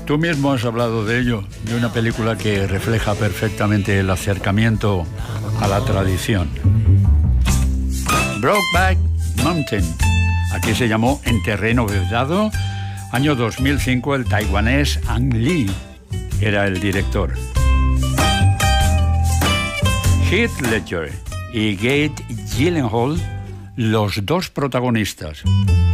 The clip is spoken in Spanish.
Tú mismo has hablado de ello, de una película que refleja perfectamente el acercamiento a la tradición. Brokeback Mountain. Aquí se llamó En terreno vedado. Año 2005, el taiwanés Ang Lee era el director. Heath Ledger y Jake Gyllenhaal, los dos protagonistas.